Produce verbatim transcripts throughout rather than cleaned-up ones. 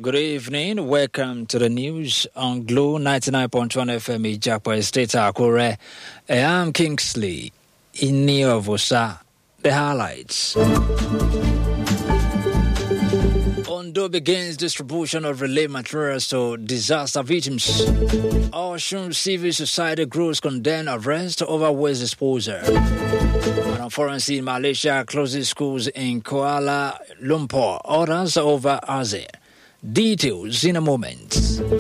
Good evening. Welcome to the news on Glow ninety-nine point one F M Ijapo State Akure. I am Kingsley Iniovosa. The highlights. Ondo begins distribution of relief materials to disaster victims. Osun Civil Society groups condemn arrest over waste disposal. And on foreign sea, Malaysia closes schools in Kuala Lumpur. Orders over Aceh. Details in a moment.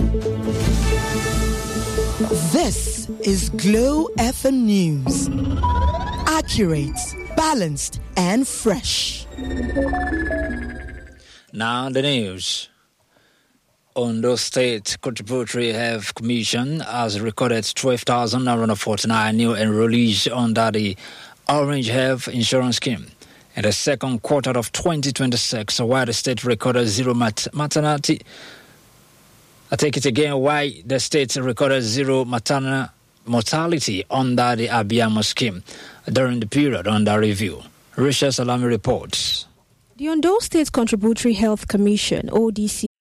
This is Glow F M News. Accurate, balanced, and fresh. Now the news. Ondo State Contributory Health Commission has recorded twelve thousand nine hundred forty-nine new enrollees under the Orange Health Insurance Scheme in the second quarter of twenty twenty-six, while the state recorded zero mat- maternity. I take it again, why the state recorded zero maternal mortality under the Abiyamo scheme during the period under review. Risha Salami reports. The Ondo State Contributory Health Commission, O D C,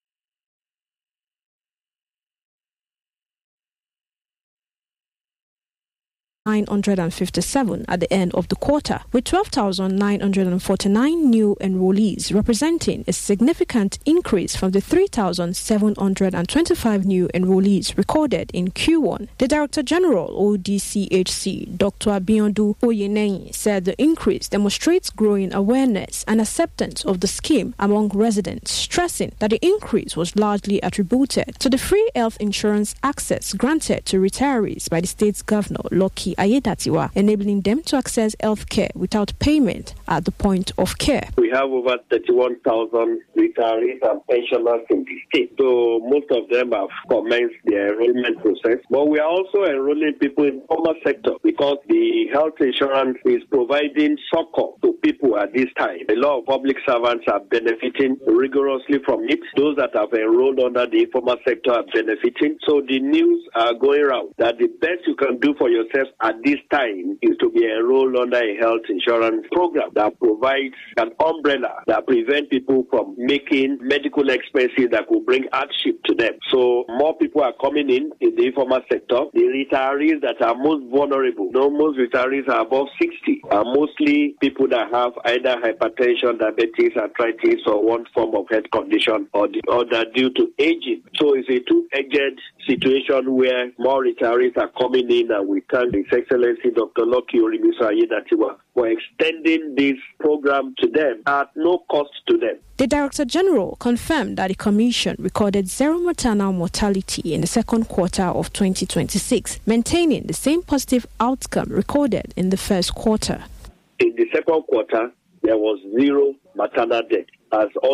nine hundred fifty-seven at the end of the quarter, with twelve thousand nine hundred forty-nine new enrollees, representing a significant increase from the three thousand seven hundred twenty-five new enrollees recorded in Q one. The Director General, O D C H C, Doctor Abiondu Oyenei, said the increase demonstrates growing awareness and acceptance of the scheme among residents, stressing that the increase was largely attributed to the free health insurance access granted to retirees by the state's governor, Lucky Ayedatiwa, enabling them to access health care without payment at the point of care. We have over thirty-one thousand retirees and pensioners in the state, so most of them have commenced their enrollment process. But we are also enrolling people in the formal sector because the health insurance is providing succor to people at this time. A lot of public servants are benefiting rigorously from it. Those that have enrolled under the informal sector are benefiting. So the news are going around that the best you can do for yourself at this time is to be enrolled under a health insurance program that provides an umbrella that prevents people from making medical expenses that could bring hardship to them. So more people are coming in in the informal sector. The retirees that are most vulnerable, no, most retirees are above sixty, are mostly people that have either hypertension, diabetes, arthritis, or one form of health condition or the other due to aging. So it's a two-edged situation where more retirees are coming in, and we thank His Excellency Doctor Lucky Orimiso Ayedatiwa for extending this program to them at no cost to them. The Director General confirmed that the Commission recorded zero maternal mortality in the second quarter of twenty twenty-six, maintaining the same positive outcome recorded in the first quarter. In the second quarter, there was zero maternal death, as